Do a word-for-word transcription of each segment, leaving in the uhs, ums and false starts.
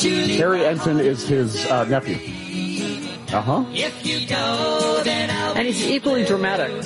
Harry Ensign is his uh, nephew. Uh-huh. And he's equally dramatic.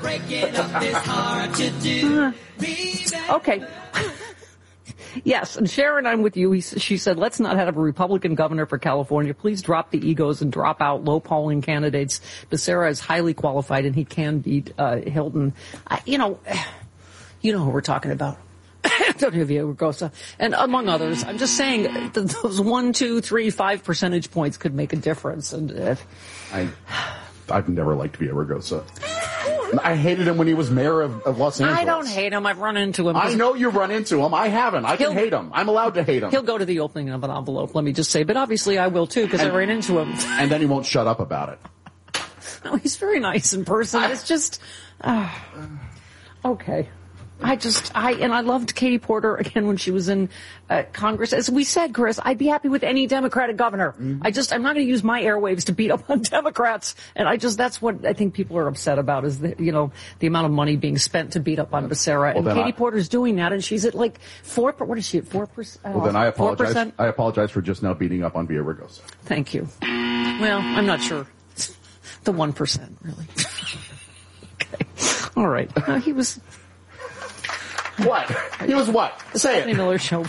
uh, okay. Yes, and Sharon, I'm with you. He, she said, let's not have a Republican governor for California. Please drop the egos and drop out low-polling candidates. Becerra is highly qualified, and he can beat uh, Hilton. I, you know, you know who we're talking about. Antonio Villaraigosa, and among others. I'm just saying that those one, two, three, five percentage points could make a difference. And uh, I, I've never liked Villaraigosa. I hated him when he was mayor of, of Los Angeles. I don't hate him. I've run into him. I know you've run into him. I haven't. I can He'll, hate him. I'm allowed to hate him. He'll go to the opening of an envelope, let me just say. But obviously I will, too, because I ran into him. And then he won't shut up about it. No, he's very nice in person. It's just... Uh, okay. I just, I, and I loved Katie Porter, again, when she was in uh, Congress. As we said, Chris, I'd be happy with any Democratic governor. Mm-hmm. I just, I'm not going to use my airwaves to beat up on Democrats. And I just, that's what I think people are upset about is, the, you know, the amount of money being spent to beat up on Becerra. Well, and Katie I, Porter's doing that, and she's at like four, what is she at, four percent? Uh, well, then I apologize. four percent? I apologize for just now beating up on Villaraigosa. Thank you. Well, I'm not sure. The one percent, really. Okay. All right. Uh, he was... What? He was what? Say Stephanie it. Miller Show.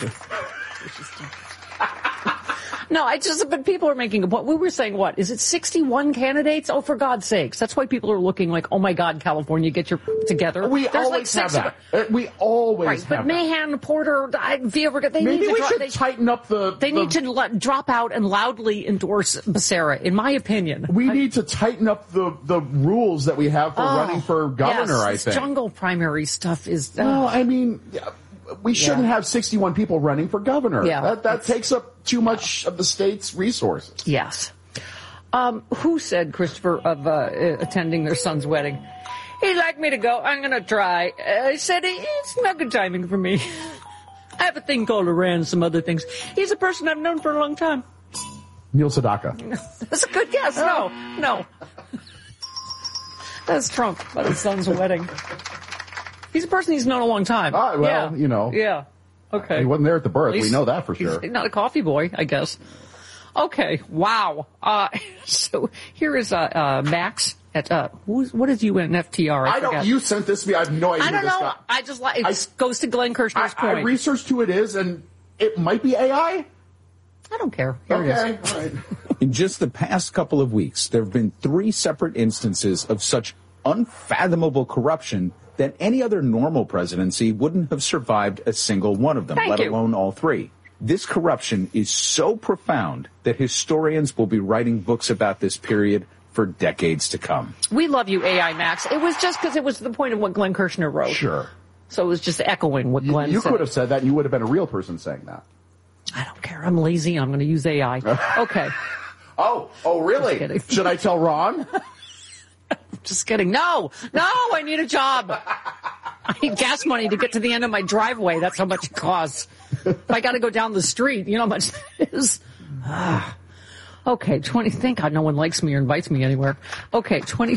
No, I just, but people are making a point. We were saying, what, is it sixty-one candidates? Oh, for God's sakes. That's why people are looking like, oh my God, California, get your together. We There's always like have six, that. We always right, have but that. Mahan, Porter, Villaraigosa, they Maybe need to we dro- should they, tighten up the... They the, need to let, drop out and loudly endorse Becerra, in my opinion. We I, need to tighten up the, the rules that we have for oh, running for governor, yes, I this think. jungle primary stuff is... Uh, No, I mean... We shouldn't yeah. have sixty-one people running for governor. Yeah, that that takes up too much yeah. of the state's resources. Yes. Um, who said, Christopher, of uh, attending their son's wedding? He'd like me to go. I'm going to try. Uh, I said, it's not good timing for me. I have a thing called Iran and some other things. He's a person I've known for a long time. Neil Sedaka. That's a good guess. No, no. That's Trump at his son's wedding. He's a person he's known a long time. Ah, well, yeah. you know. Yeah. Okay. He wasn't there at the birth. He's, we know that for sure. He's not a coffee boy, I guess. Okay. Wow. Uh, so here is uh, uh, Max at uh, who's, what is U N F T R? I, I don't. You sent this to me. I have no idea. I don't this know. guy. I just like it I, goes to Glenn Kirshner's I, point. I researched who it is, and it might be A I. I don't care. Here okay. it is. All right. In just the past couple of weeks, there have been three separate instances of such unfathomable corruption that any other normal presidency wouldn't have survived a single one of them, Thank let you. alone all three. This corruption is so profound that historians will be writing books about this period for decades to come. We love you, A I Max. It was just because it was the point of what Glenn Kirshner wrote. Sure. So it was just echoing what You, Glenn you said. could have said that, and you would have been a real person saying that. I don't care. I'm lazy. I'm going to use A I. Okay. Oh, oh, really? Just kidding. Should I tell Ron? Just kidding. No, no, I need a job. I need gas money to get to the end of my driveway. That's how much it costs. If I got to go down the street, you know how much that is. Ah. Okay, twenty. Thank God no one likes me or invites me anywhere. Okay, twenty.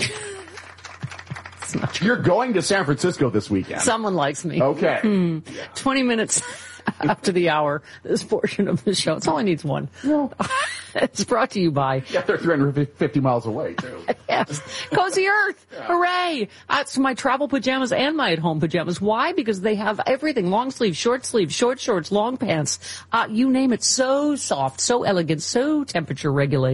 It's not true. You're going to San Francisco this weekend. Someone likes me. Okay. Hmm. twenty minutes after the hour, this portion of the show. It's all I need is one. No. It's brought to you by... Yeah, they're three hundred fifty miles away, too. Yes. Cozy Earth. Yeah. Hooray. That's my travel pajamas and my at-home pajamas. Why? Because they have everything. Long sleeves, short sleeves, short shorts, long pants. Uh, you name it. So soft, so elegant, so temperature regulated.